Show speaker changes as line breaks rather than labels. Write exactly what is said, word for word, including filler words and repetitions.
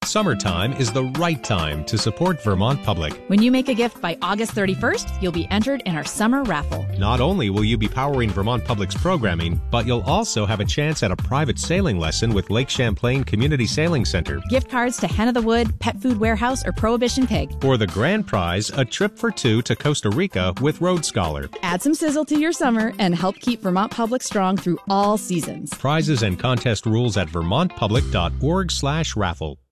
Summertime is the right time to support Vermont Public.
When you make a gift by August thirty-first, you'll be entered in our summer raffle.
Not only will you be powering Vermont Public's programming, but you'll also have a chance at a private sailing lesson with Lake Champlain Community Sailing Center.
Gift cards to Hen of the Wood, Pet Food Warehouse, or Prohibition Pig.
For the grand prize, a trip for two to Costa Rica with Road Scholar.
Add some sizzle to your summer and help keep Vermont Public strong through all seasons.
Prizes and contest rules at vermontpublic dot org slash raffle.